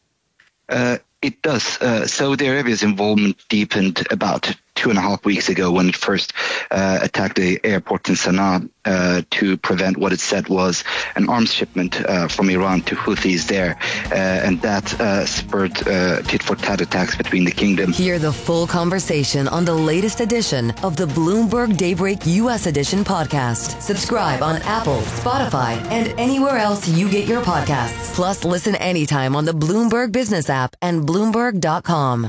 Uh, it does. Uh, Saudi Arabia's involvement deepened about two and a half weeks ago when it first uh, attacked the airport in Sana'a uh, to prevent what it said was an arms shipment uh, from Iran to Houthis there. Uh, and that uh, spurred uh, tit-for-tat attacks between the kingdom. Hear the full conversation on the latest edition of the Bloomberg Daybreak U S Edition podcast. Subscribe on Apple, Spotify, and anywhere else you get your podcasts. Plus, listen anytime on the Bloomberg Business app and Bloomberg dot com.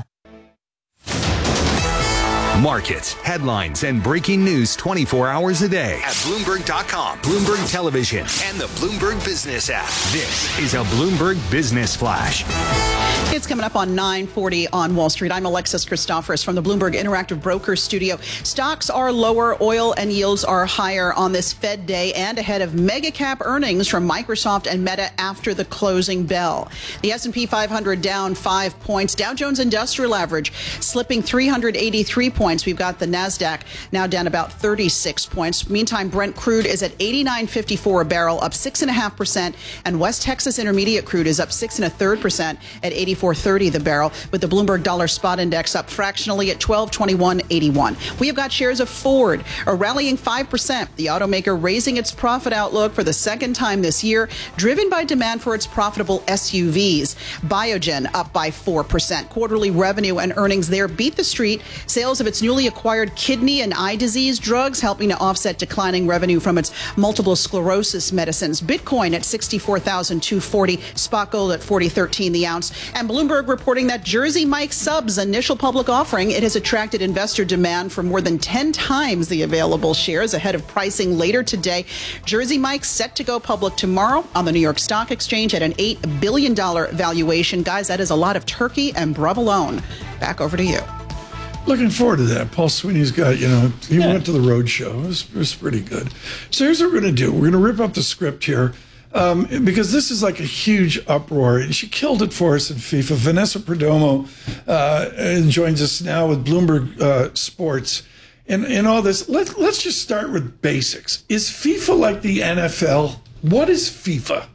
Markets, headlines, and breaking news twenty-four hours a day at Bloomberg dot com, Bloomberg Television, and the Bloomberg Business app. This is a Bloomberg Business Flash. It's coming up on nine forty on Wall Street. I'm Alexis Christoforous from the Bloomberg Interactive Brokers studio. Stocks are lower, oil and yields are higher on this Fed day and ahead of mega cap earnings from Microsoft and Meta after the closing bell. The S and P five hundred down five points. Dow Jones Industrial Average slipping three hundred eighty-three points. We've got the NASDAQ now down about thirty-six points. Meantime, Brent crude is at eighty-nine fifty-four a barrel, up six and a half percent, and West Texas Intermediate crude is up six and a third percent at eighty-four thirty the barrel, with the Bloomberg Dollar Spot Index up fractionally at twelve twenty-one eighty-one. We have got shares of Ford are rallying five percent. The automaker raising its profit outlook for the second time this year, driven by demand for its profitable S U Vs. Biogen up by four percent. Quarterly revenue and earnings there beat the street. Sales of its newly acquired kidney and eye disease drugs helping to offset declining revenue from its multiple sclerosis medicines. Bitcoin at sixty-four thousand two hundred forty, spot gold at forty thirteen the ounce, and Bloomberg reporting that Jersey Mike's Sub's initial public offering, it has attracted investor demand for more than ten times the available shares ahead of pricing later today. Jersey Mike's set to go public tomorrow on the New York Stock Exchange at an eight billion dollars valuation. Guys, that is a lot of turkey and provolone. Back over to you. Looking forward to that. Paul Sweeney's got, you know, he yeah. went to the road show. It was, it was pretty good. So here's what we're going to do. We're going to rip up the script here um, because this is like a huge uproar. And she killed it for us in FIFA. Vanessa Perdomo uh, joins us now with Bloomberg uh, Sports. And, and all this. Let, let's just start with basics. Is FIFA like the N F L? What is FIFA?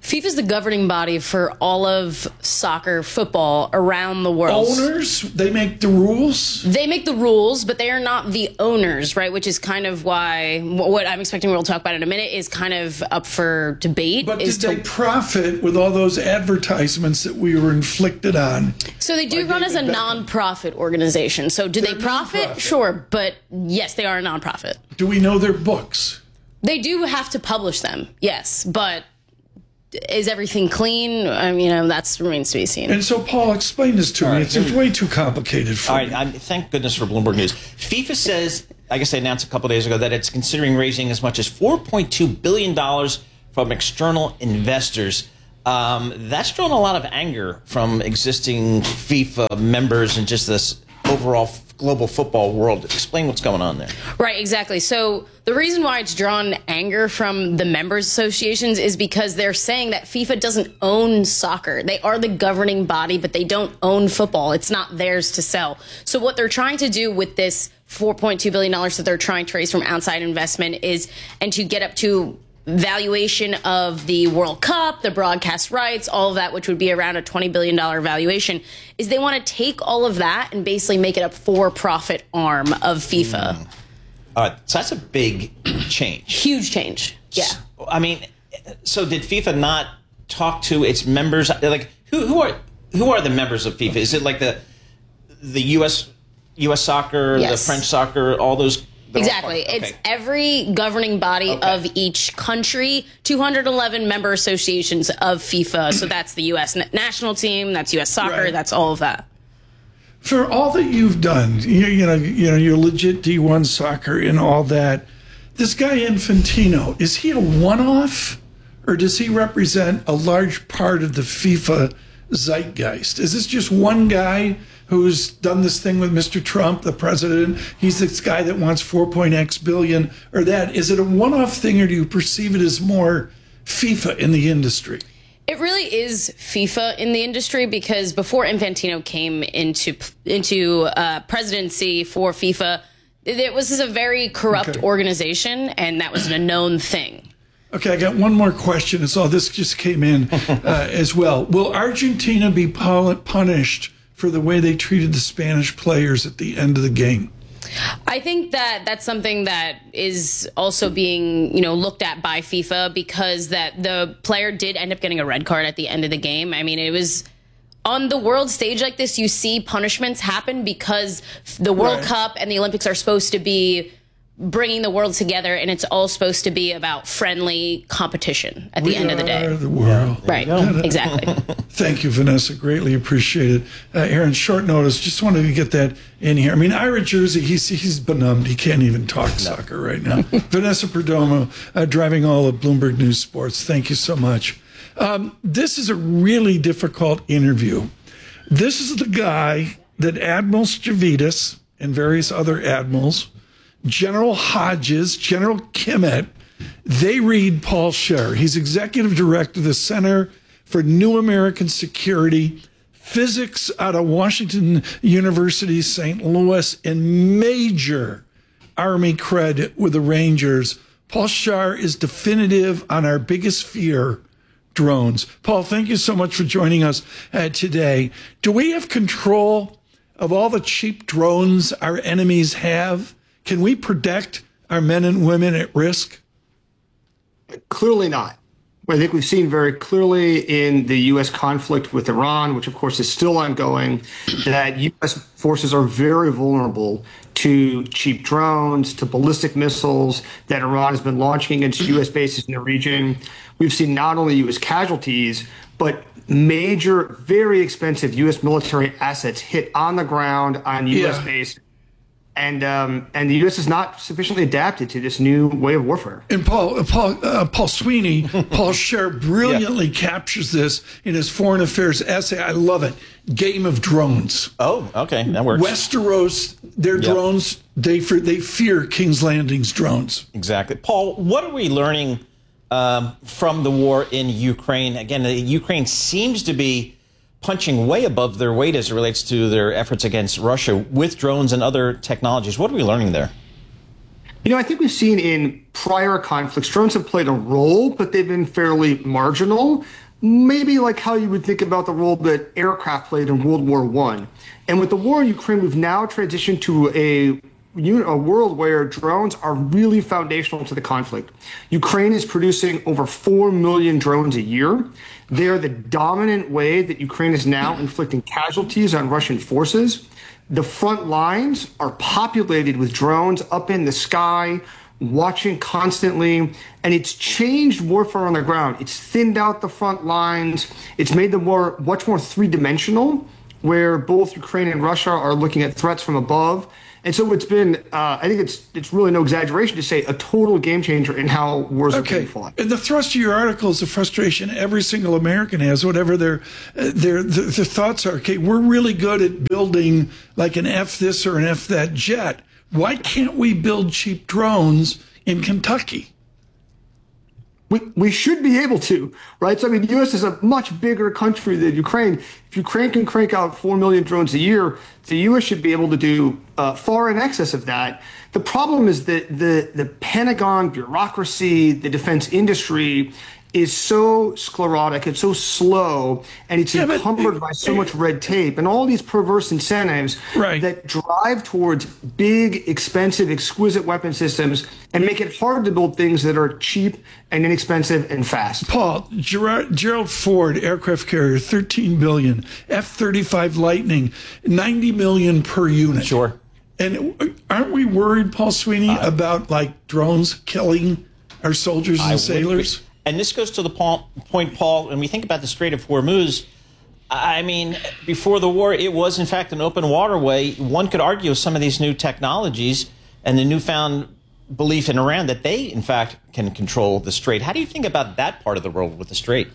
FIFA's the governing body for all of soccer, football around the world. Owners, they make the rules? They make the rules, but they are not the owners, right? Which is kind of why what I'm expecting we'll talk about in a minute is kind of up for debate. But did is they to, profit with all those advertisements that we were inflicted on? So they do run as a non-profit organization. So do They're they profit? non-profit. Sure, but yes, they are a non-profit. Do we know their books? They do have to publish them, yes, but is everything clean? I mean, you know, that remains to be seen. And so, Paul, explain this to All me. right. It's, it's way too complicated for All me. right, I'm, thank goodness for Bloomberg News. FIFA says, I guess they announced a couple days ago that it's considering raising as much as four point two billion dollars from external investors. Um, that's drawn a lot of anger from existing FIFA members and just this overall global football world. Explain what's going on there. Right, exactly. So the reason why it's drawn anger from the members associations is because they're saying that FIFA doesn't own soccer. They are the governing body, but they don't own football. It's not theirs to sell. So what they're trying to do with this four point two billion dollars that they're trying to raise from outside investment is, and to get up to valuation of the World Cup, the broadcast rights, all of that, which would be around a twenty billion dollars valuation, is they want to take all of that and basically make it a for-profit arm of FIFA. Mm. All right, so that's a big change. Huge change, yeah. So, I mean, so did FIFA not talk to its members? Like, who, who are who are the members of FIFA? Is it like the the U S U S soccer, Yes. the French soccer, all those? Exactly. Okay. It's every governing body Okay. of each country, two hundred eleven member associations of FIFA. So that's the U S na- national team, that's U S soccer, Right. that's all of that. For all that you've done, you, you know, you know, you're legit D one soccer and all that. This guy Infantino, is he a one-off, or does he represent a large part of the FIFA zeitgeist? Is this just one guy who's done this thing with Mister Trump, the president? He's this guy that wants four point X billion, or that? Is it a one-off thing, or do you perceive it as more FIFA in the industry? It really is FIFA in the industry, because before Infantino came into into uh, presidency for FIFA, it was this a very corrupt Okay. organization, and that was a known thing. Okay, I got one more question. It's all this just came in uh, as well. Will Argentina be pol- punished for the way they treated the Spanish players at the end of the game? I think that that's something that is also being, you know, looked at by FIFA, because that the player did end up getting a red card at the end of the game. I mean, it was on the world stage like this, you see punishments happen because the World Right. Cup and the Olympics are supposed to be bringing the world together, and it's all supposed to be about friendly competition at the We end of the day. are the world. Right, exactly. Thank you, Vanessa. Greatly appreciated. Uh, Aaron, short notice. Just wanted to get that in here. I mean, Ira Jersey, he's he's benumbed. He can't even talk soccer right now. Vanessa Perdomo, uh, driving all of Bloomberg News Sports. Thank you so much. Um, this is a really difficult interview. This is the guy that Admiral Stavridis and various other admirals, General Hodges, General Kimmett, they read Paul Scher. He's executive director of the Center for New American Security, physics out of Washington University, Saint Louis, and major Army cred with the Rangers. Paul Scher is definitive on our biggest fear, drones. Paul, thank you so much for joining us uh, today. Do we have control of all the cheap drones our enemies have? Can we protect our men and women at risk? Clearly not. I think we've seen very clearly in the U S conflict with Iran, which of course is still ongoing, that U S forces are very vulnerable to cheap drones, to ballistic missiles that Iran has been launching against U S bases in the region. We've seen not only U S casualties, but major, very expensive U S military assets hit on the ground on U S Yeah. bases. And um, and the U S is not sufficiently adapted to this new way of warfare. And Paul, uh, Paul, uh, Paul Sweeney, Paul Scher brilliantly captures this in his foreign affairs essay. I love it. Game of Drones. Oh, okay, that works. Westeros, their Yep. drones, they fear, they fear King's Landing's drones. Exactly. Paul, what are we learning um, from the war in Ukraine? Again, the Ukraine seems to be punching way above their weight as it relates to their efforts against Russia with drones and other technologies. What are we learning there? You know, I think we've seen in prior conflicts, drones have played a role, but they've been fairly marginal. Maybe like how you would think about the role that aircraft played in World War One. And with the war in Ukraine, we've now transitioned to a a world where drones are really foundational to the conflict. Ukraine is producing over four million drones a year. They're the dominant way that Ukraine is now inflicting casualties on Russian forces. The front lines are populated with drones up in the sky, watching constantly, and it's changed warfare on the ground. It's thinned out the front lines. It's made them more, much more three-dimensional, where both Ukraine and Russia are looking at threats from above. And so it's been, uh, I think it's it's really no exaggeration to say, a total game changer in how wars okay. are being fought. And the thrust of your article is the frustration every single American has, whatever their their their, their thoughts are. Okay, we're really good at building like an F this or an F that jet. Why can't we build cheap drones in Kentucky? We, we should be able to, right? So, I mean, the U S is a much bigger country than Ukraine. If Ukraine can crank out four million drones a year, the U S should be able to do uh, far in excess of that. The problem is that the, the Pentagon bureaucracy, the defense industry is so sclerotic, it's so slow, and it's yeah, encumbered but, by so much red tape and all these perverse incentives right. that drive towards big, expensive, exquisite weapon systems and make it hard to build things that are cheap and inexpensive and fast. Paul, Gerard, Gerald Ford aircraft carrier, thirteen billion dollars, F thirty-five Lightning, ninety million dollars per unit. Sure. And aren't we worried, Paul Sweeney, uh, about like drones killing our soldiers and I sailors? And this goes to the point, Paul, when we think about the Strait of Hormuz, I mean, before the war, it was, in fact, an open waterway. One could argue with some of these new technologies and the newfound belief in Iran that they, in fact, can control the Strait. How do you think about that part of the world with the Strait?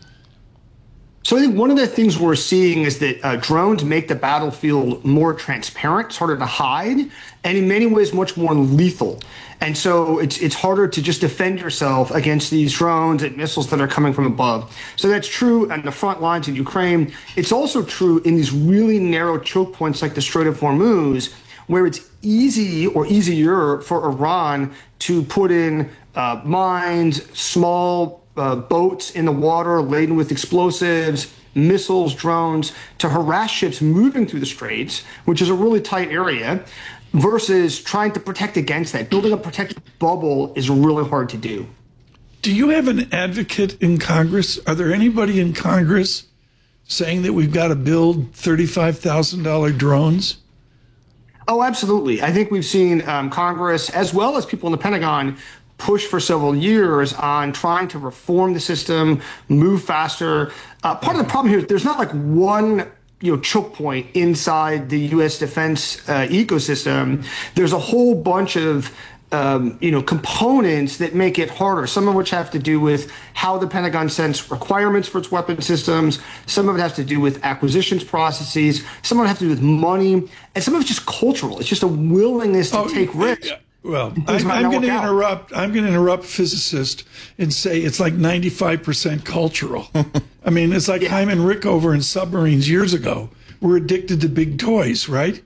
So I think one of the things we're seeing is that uh, drones make the battlefield more transparent, it's harder to hide, and in many ways much more lethal. And so it's it's harder to just defend yourself against these drones and missiles that are coming from above. So that's true on the front lines in Ukraine. It's also true in these really narrow choke points like the Strait of Hormuz, where it's easy or easier for Iran to put in uh, mines, small Uh, boats in the water laden with explosives, missiles, drones, to harass ships moving through the straits, which is a really tight area, versus trying to protect against that. Building a protective bubble is really hard to do. Do you have an advocate in Congress? Are there anybody in Congress saying that we've got to build thirty-five thousand dollars drones? Oh, absolutely. I think we've seen um, Congress, as well as people in the Pentagon, push for several years on trying to reform the system, move faster. Uh, part of the problem here is there's not like one you know, choke point inside the U S defense uh, ecosystem. There's a whole bunch of um, you know, components that make it harder, some of which have to do with how the Pentagon sets requirements for its weapon systems. Some of it has to do with acquisitions processes. Some of it has to do with money. And some of it's just cultural. It's just a willingness to oh, take risks. Yeah. Well, I'm, I'm going to interrupt. I'm going to interrupt physicist and say it's like ninety-five percent cultural. I mean, it's like yeah. Hyman Rickover in Submarines years ago. We're addicted to big toys, right?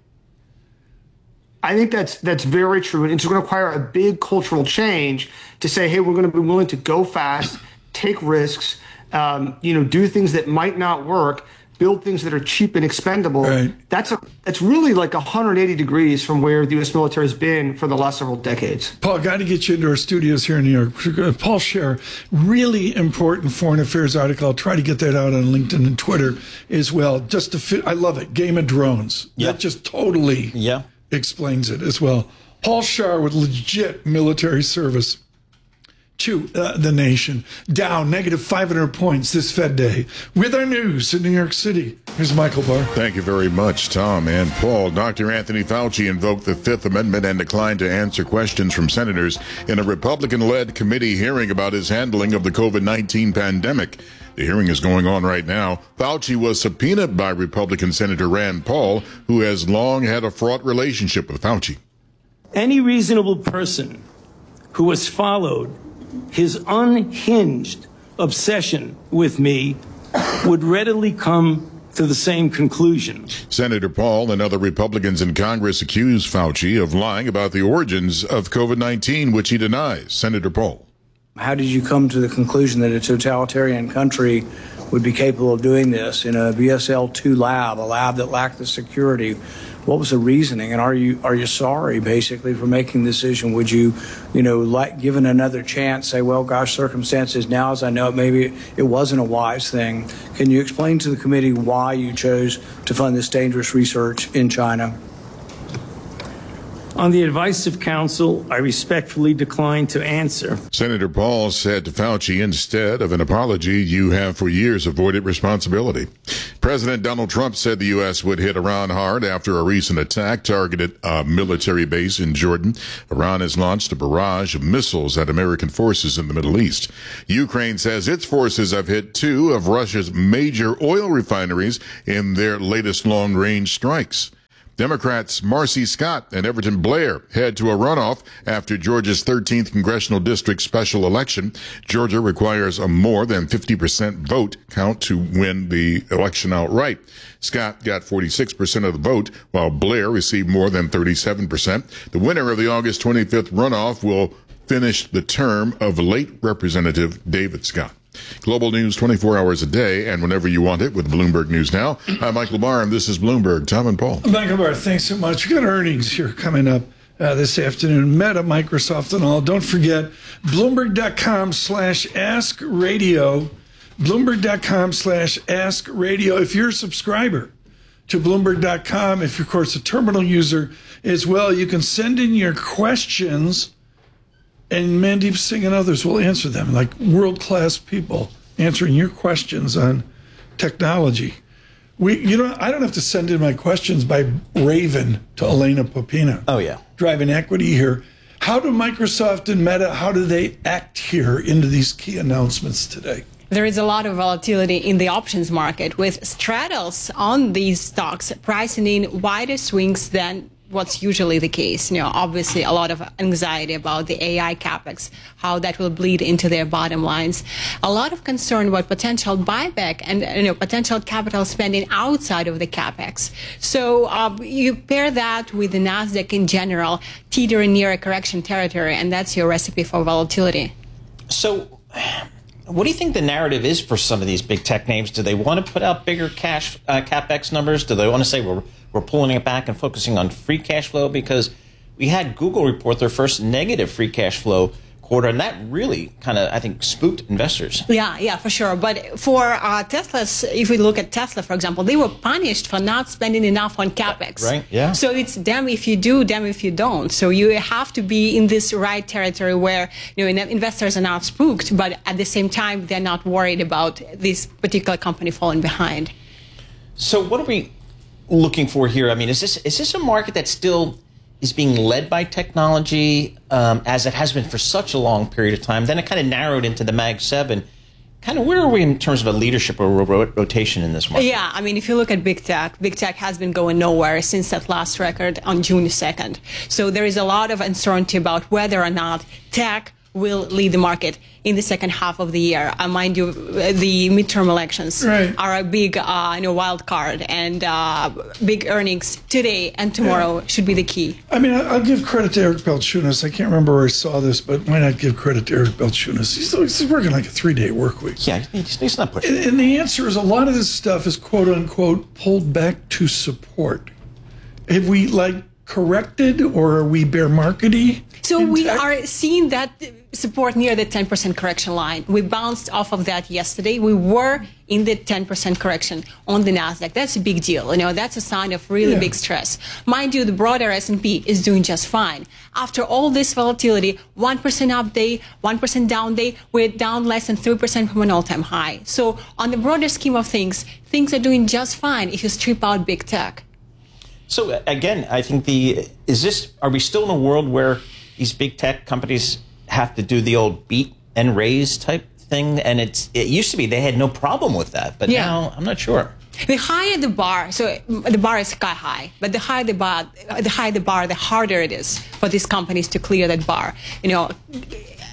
I think that's that's very true, and it's going to require a big cultural change to say, hey, we're going to be willing to go fast, take risks, um, you know, do things that might not work. Build things that are cheap and expendable. Right. That's a that's really like one hundred eighty degrees from where the U S military has been for the last several decades. Paul, got to get you into our studios here in New York. Paul Scher, really important foreign affairs article. I'll try to get that out on LinkedIn and Twitter as well. Just to fit, I love it. Game of Drones. Yeah. That just totally yeah. explains it as well. Paul Scher with legit military service to uh, the nation. Down negative five hundred points this Fed day. With our news in New York City, here's Michael Barr. Thank you very much, Tom and Paul. Doctor Anthony Fauci invoked the Fifth Amendment and declined to answer questions from senators in a Republican-led committee hearing about his handling of the COVID nineteen pandemic. The hearing is going on right now. Fauci was subpoenaed by Republican Senator Rand Paul, who has long had a fraught relationship with Fauci. Any reasonable person who has followed his unhinged obsession with me would readily come to the same conclusion. Senator Paul and other Republicans in Congress accuse Fauci of lying about the origins of COVID nineteen, which he denies. Senator Paul. How did you come to the conclusion that a totalitarian country would be capable of doing this in a B S L two lab, a lab that lacked the security? What was the reasoning? And are you are you sorry, basically, for making the decision? Would you, you know, like given another chance, say, well, gosh, circumstances now as I know it, maybe it wasn't a wise thing. Can you explain to the committee why you chose to fund this dangerous research in China? On the advice of counsel, I respectfully decline to answer. Senator Paul said to Fauci, instead of an apology, you have for years avoided responsibility. President Donald Trump said the U S would hit Iran hard after a recent attack targeted a military base in Jordan. Iran has launched a barrage of missiles at American forces in the Middle East. Ukraine says its forces have hit two of Russia's major oil refineries in their latest long-range strikes. Democrats Marcy Scott and Everton Blair head to a runoff after Georgia's thirteenth congressional district special election. Georgia requires a more than fifty percent vote count to win the election outright. Scott got forty-six percent of the vote, while Blair received more than thirty-seven percent. The winner of the August twenty-fifth runoff will finish the term of late Representative David Scott. Global news twenty-four hours a day and whenever you want it with Bloomberg News Now. I'm Michael Barr, and this is Bloomberg. Tom and Paul. Michael Barr, thanks so much. We've got earnings here coming up uh, this afternoon. Meta, Microsoft, and all. Don't forget, Bloomberg.com slash Ask Radio. Bloomberg.com slash Ask Radio. If you're a subscriber to Bloomberg dot com, if you're, of course, a terminal user as well, you can send in your questions, and Mandeep Singh and others will answer them, like world-class people answering your questions on technology. We, you know, I don't have to send in my questions by Raven to Elena Popina. Oh, yeah. Driving equity here. How do Microsoft and Meta, how do they act here into these key announcements today? There is a lot of volatility in the options market, with straddles on these stocks pricing in wider swings than what's usually the case. You know, obviously a lot of anxiety about the A I capex, how that will bleed into their bottom lines. A lot of concern about potential buyback and, you know, potential capital spending outside of the capex. So uh, you pair that with the NASDAQ in general, teetering near a correction territory, and that's your recipe for volatility. So what do you think the narrative is for some of these big tech names? Do they want to put out bigger cash uh, capex numbers? Do they want to say we're we're pulling it back and focusing on free cash flow? Because we had Google report their first negative free cash flow quarter, and that really kind of, I think, spooked investors. Yeah, yeah, for sure. But for uh, Tesla's, if we look at Tesla, for example, they were punished for not spending enough on capex. Right, yeah. So it's damn if you do, damn if you don't. So you have to be in this right territory where, you know, investors are not spooked, but at the same time, they're not worried about this particular company falling behind. So what are we looking for here? I mean, is this is this a market that still is being led by technology, um, as it has been for such a long period of time? Then it kind of narrowed into the Mag seven. Kind of where are we in terms of a leadership or ro- rotation in this market? Yeah, I mean, if you look at big tech, big tech has been going nowhere since that last record on June second. So there is a lot of uncertainty about whether or not tech will lead the market in the second half of the year. Uh, mind you, the midterm elections right. are a big uh, you know, wild card, and uh, big earnings today and tomorrow yeah. should be the key. I mean, I'll give credit to Eric Balchunas. I can't remember where I saw this, but why not give credit to Eric Balchunas? He's, he's working like a three-day work week. Yeah, he's, he's not pushing. And, and the answer is a lot of this stuff is quote-unquote pulled back to support. Have we, like, corrected, or are we bear market-y? So we tech? are seeing that support near the ten percent correction line. We bounced off of that yesterday. We were in the ten percent correction on the NASDAQ. That's a big deal. You know, that's a sign of really yeah. big stress. Mind you, the broader S and P is doing just fine. After all this volatility, one percent up day, one percent down day, we're down less than three percent from an all-time high. So on the broader scheme of things, things are doing just fine if you strip out big tech. So again, I think the, is this, are we still in a world where these big tech companies have to do the old beat and raise type thing? And it's it used to be they had no problem with that, but yeah. now I'm not sure. The higher the bar, so the bar is sky high, but the higher the bar, the higher the bar, the harder it is for these companies to clear that bar. You know,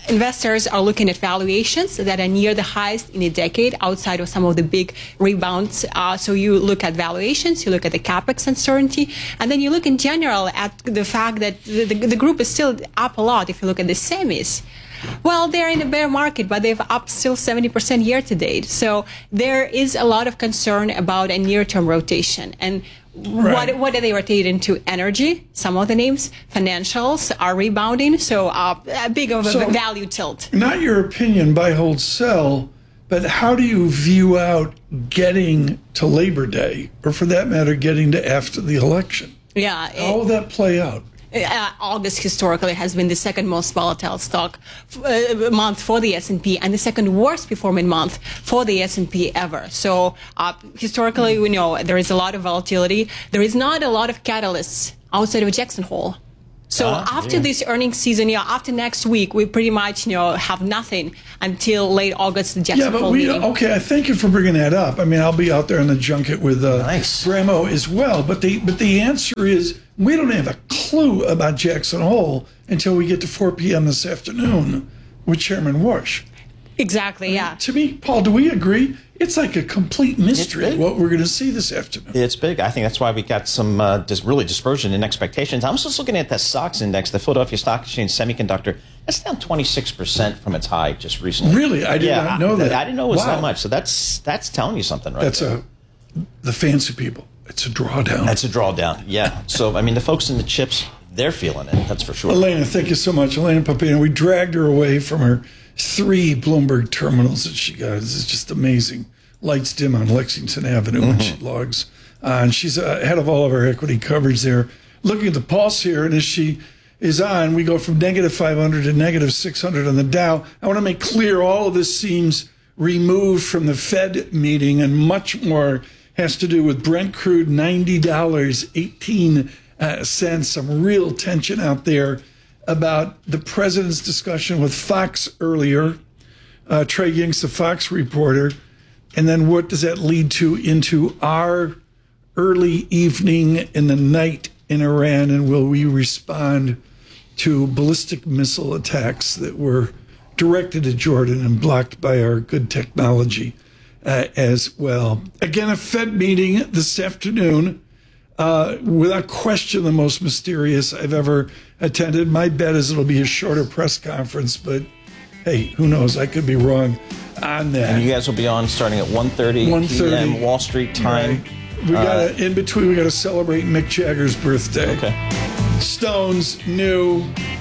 investors are looking at valuations that are near the highest in a decade outside of some of the big rebounds. Uh, so you look at valuations, you look at the capex uncertainty, and then you look in general at the fact that the, the, the group is still up a lot if you look at the semis. Well, they're in a bear market, but they've up still seventy percent year to date. So there is a lot of concern about a near-term rotation. And right. what what are they rotating into? Energy, some of the names. Financials are rebounding, so uh, a big of a so, value tilt. Not your opinion, buy, hold, sell, but how do you view out getting to Labor Day, or for that matter, getting to after the election? Yeah. It, how will that play out? Uh, August historically has been the second most volatile stock uh, month for the S and P and the second worst performing month for the S and P ever. So uh, historically, we know there is a lot of volatility. There is not a lot of catalysts outside of Jackson Hole. So uh, after yeah. this earnings season, yeah, after next week, we pretty much, you know, have nothing until late August, the Jackson yeah, but Hole we, meeting. Okay, I thank you for bringing that up. I mean, I'll be out there on the junket with uh, nice. Bramo as well. But the but the answer is we don't have a clue about Jackson Hole until we get to four p.m. this afternoon with Chairman Warsh. Exactly, yeah. I mean, to me, Paul, do we agree? It's like a complete mystery what we're going to see this afternoon. It's big. I think that's why we got some uh, dis- really dispersion in expectations. I was just looking at the S O X index, the Philadelphia Stock Exchange Semiconductor. That's down twenty-six percent from its high just recently. Really? I did yeah, not know I, that. I didn't know it was wow. that much. So that's that's telling you something, right? That's there. a the fancy people. It's a drawdown. That's a drawdown, yeah. So, I mean, the folks in the chips, they're feeling it, that's for sure. Elena, thank you so much. Elena Papino, we dragged her away from her three Bloomberg terminals that she got. It's just amazing. Lights dim on Lexington Avenue mm-hmm. when she logs on. She's ahead of all of our equity coverage there. Looking at the pulse here, and as she is on, we go from negative five hundred to negative six hundred on the Dow. I want to make clear all of this seems removed from the Fed meeting, and much more has to do with Brent crude, ninety dollars and eighteen cents. Some real tension out there about the president's discussion with Fox earlier. Uh, Trey Yingst, the Fox reporter. And then what does that lead to into our early evening in the night in Iran? And will we respond to ballistic missile attacks that were directed at Jordan and blocked by our good technology uh, as well? Again, a Fed meeting this afternoon, uh, without question the most mysterious I've ever attended. My bet is it'll be a shorter press conference, but hey, who knows? I could be wrong on that. And you guys will be on starting at one thirty p.m. Wall Street time. Right. We got to, in between, we got to celebrate Mick Jagger's birthday. Okay. Stones, new.